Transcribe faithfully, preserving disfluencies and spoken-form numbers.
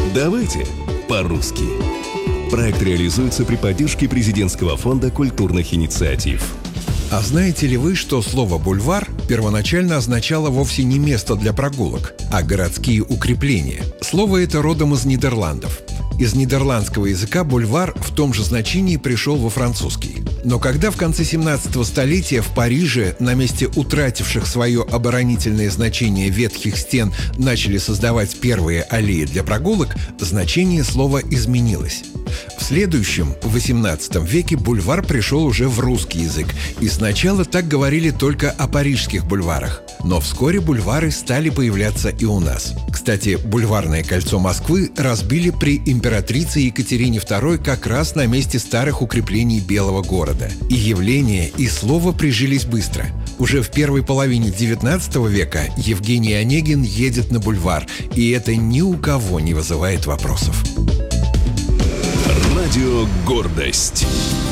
Давайте по-русски. Проект реализуется при поддержке Президентского фонда культурных инициатив. А знаете ли вы, что слово «бульвар» первоначально означало вовсе не место для прогулок, а городские укрепления? Слово это родом из Нидерландов. Из нидерландского языка бульвар в том же значении пришел во французский. Но когда в конце семнадцатого столетия в Париже на месте утративших свое оборонительное значение ветхих стен начали создавать первые аллеи для прогулок, значение слова изменилось. В следующем, в восемнадцатом веке, бульвар пришел уже в русский язык, и сначала так говорили только о парижских бульварах. Но вскоре бульвары стали появляться и у нас. Кстати, бульварное кольцо Москвы разбили при императрице Екатерине второй как раз на месте старых укреплений Белого города. И явление, и слово прижились быстро. Уже в первой половине девятнадцатого века Евгений Онегин едет на бульвар, и это ни у кого не вызывает вопросов. Радио «Гордость».